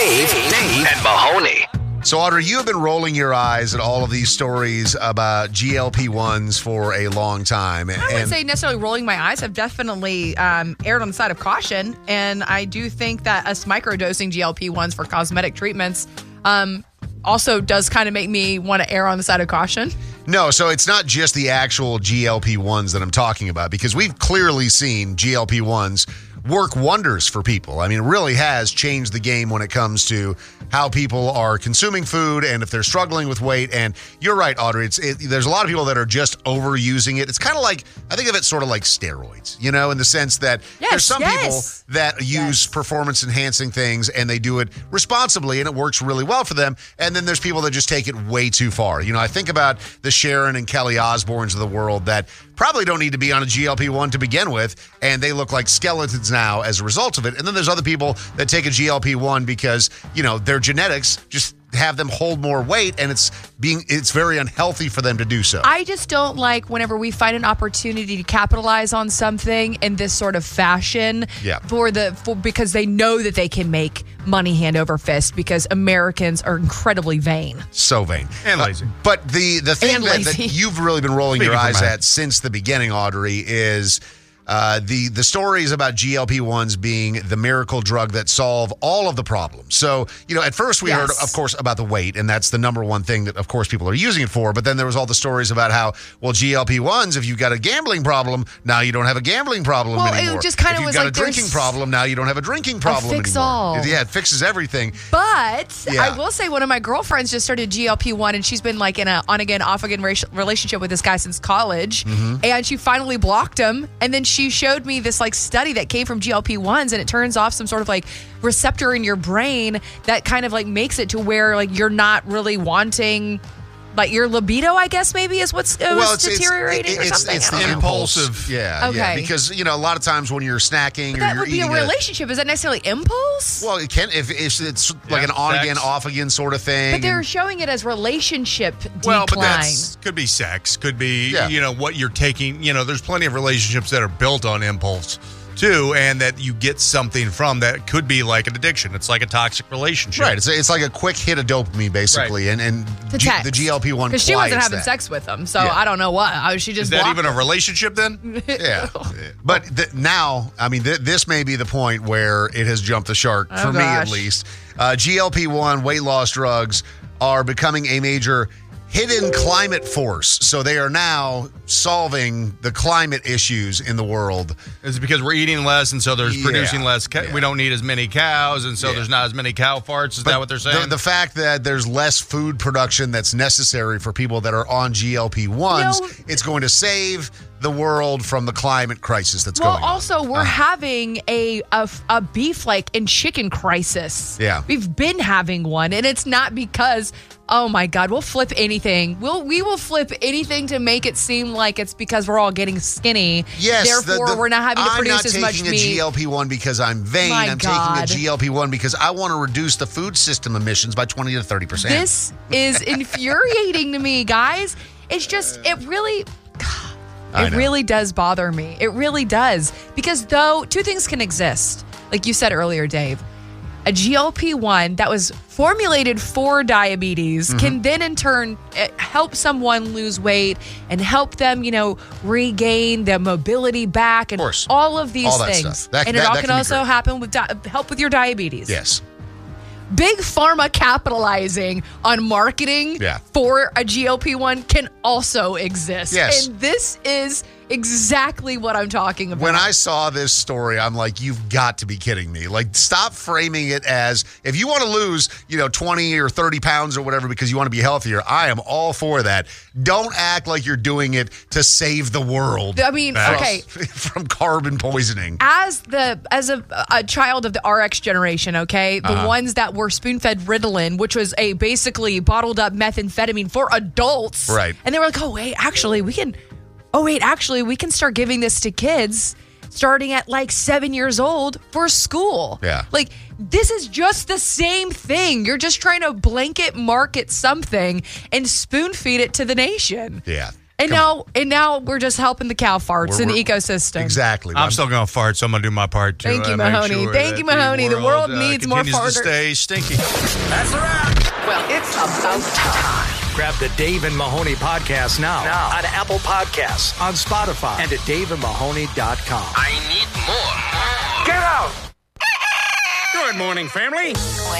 Dave, and Mahoney. So, Audrey, you have been rolling your eyes at all of these stories about GLP-1s for a long time. I wouldn't say necessarily rolling my eyes. I've definitely erred on the side of caution. And I do think that us microdosing GLP-1s for cosmetic treatments also does kind of make me want to err on the side of caution. No, so it's not just the actual GLP-1s that I'm talking about, because we've clearly seen GLP-1s work wonders for people. I mean, it really has changed the game when it comes to how people are consuming food and if they're struggling with weight. And you're right, Audrey, there's a lot of people that are just overusing it. It's kind of like, I think of it sort of like steroids, you know, in the sense that there's some people that use performance-enhancing things and they do it responsibly and it works really well for them. And then there's people that just take it way too far. You know, I think about the Sharon and Kelly Osbournes of the world that probably don't need to be on a GLP-1 to begin with, and they look like skeletons now as a result of it. And then there's other people that take a GLP-1 because, you know, their genetics just have them hold more weight, and it's very unhealthy for them to do so. I just don't like whenever we find an opportunity to capitalize on something in this sort of fashion because they know that they can make money hand over fist, because Americans are incredibly vain. So vain. And lazy. But the thing that you've really been rolling your eyes at since the beginning, Audrey, is the stories about GLP-1s being the miracle drug that solve all of the problems. So, you know, at first we heard, of course, about the weight, and that's the number one thing that, of course, people are using it for. But then there was all the stories about how, well, GLP-1s, if you've got a gambling problem, now you don't have a gambling problem anymore. It just kind of was like a drinking problem, now you don't have a drinking problem fix anymore. All. Yeah, it fixes everything. But I will say one of my girlfriends just started GLP-1, and she's been like in a on-again, off-again relationship with this guy since college. Mm-hmm. And she finally blocked him, and then she showed me this like study that came from GLP-1s, and it turns off some sort of like receptor in your brain that kind of like makes it to where like you're not really wanting, like your libido, I guess maybe is what's deteriorating or something. It's the impulsive. Yeah. Okay. Yeah, because, you know, a lot of times when you're snacking or that you're would be eating a relationship. Is that necessarily impulse? Well, it can if it's like an on-again, off-again sort of thing. But they're showing it as relationship decline. Well, but that could be sex. Could be, you know, what you're taking. You know, there's plenty of relationships that are built on impulse, too, and that you get something from that could be like an addiction. It's like a toxic relationship. Right. It's like a quick hit of dopamine, basically. Right. And the GLP-1 because she wasn't having sex with him, so I don't know what. She just Is that even a relationship then? Yeah. But now, I mean, this may be the point where it has jumped the shark, for me at least. GLP-1 weight loss drugs are becoming a major hidden climate force. So they are now solving the climate issues in the world. Is it because we're eating less, and so there's producing less? We don't need as many cows, and so there's not as many cow farts? Is that what they're saying? The fact that there's less food production that's necessary for people that are on GLP-1s, it's going to save the world from the climate crisis that's going on. Well, also, we're having a beef and chicken crisis. Yeah. We've been having one, and it's not because, oh my God, we'll flip anything. We will flip anything to make it seem like it's because we're all getting skinny. Yes. Therefore, we're not having to produce as much meat. I'm not taking a GLP-1 because I'm vain. I'm taking a GLP-1 because I want to reduce the food system emissions by 20 to 30%. This is infuriating to me, guys. It's just, it really does bother me. It really does. Because though two things can exist, like you said earlier, Dave, a GLP-1 that was formulated for diabetes can then in turn help someone lose weight and help them, you know, regain their mobility back and all of these things. And it all can also happen with help with your diabetes. Yes. Big pharma capitalizing on marketing for a GLP-1 can also exist. Yes. And this is exactly what I'm talking about. When I saw this story, I'm like, you've got to be kidding me. Like, stop framing it as, if you want to lose, 20 or 30 pounds or whatever because you want to be healthier, I am all for that. Don't act like you're doing it to save the world. I mean, from carbon poisoning. As a child of the RX generation, the ones that were spoon-fed Ritalin, which was a basically bottled up methamphetamine for adults. Right. And they were like, we can start giving this to kids starting at 7 years old for school. Yeah. Like, this is just the same thing. You're just trying to blanket market something and spoon feed it to the nation. Yeah. And now we're just helping the cow farts in the ecosystem. Exactly. I'm still going to fart, so I'm going to do my part too. Thank you, Mahoney. Thank you, Mahoney. The world needs more farters. To stay stinky. That's a wrap. Well, it's about time. Grab the Dave and Mahoney podcast now on Apple Podcasts, on Spotify, and at daveandmahoney.com. I need more. Get out! Good morning, family.